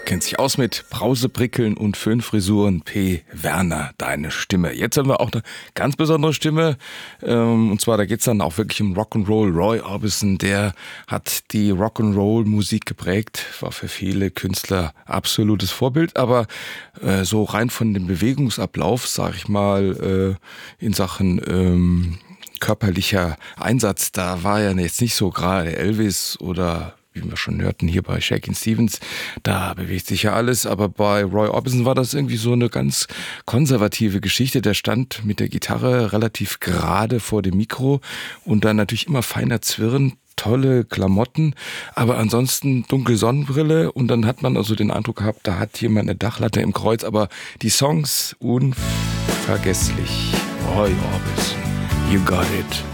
kennt sich aus mit Brauseprickeln und Föhnfrisuren. P. Werner, deine Stimme. Jetzt haben wir auch eine ganz besondere Stimme. Und zwar, da geht es dann auch wirklich um Rock'n'Roll. Roy Orbison, der hat die Rock'n'Roll-Musik geprägt, war für viele Künstler absolutes Vorbild. Aber so rein von dem Bewegungsablauf, sag ich mal, in Sachen körperlicher Einsatz, da war ja jetzt nicht so gerade Elvis oder wie wir schon hörten hier bei Shakin' Stevens, da bewegt sich ja alles, aber bei Roy Orbison war das irgendwie so eine ganz konservative Geschichte. Der stand mit der Gitarre relativ gerade vor dem Mikro und dann natürlich immer feiner Zwirren, tolle Klamotten, aber ansonsten dunkle Sonnenbrille und dann hat man also den Eindruck gehabt, da hat jemand eine Dachlatte im Kreuz, aber die Songs unvergesslich. Roy Orbison, You Got It.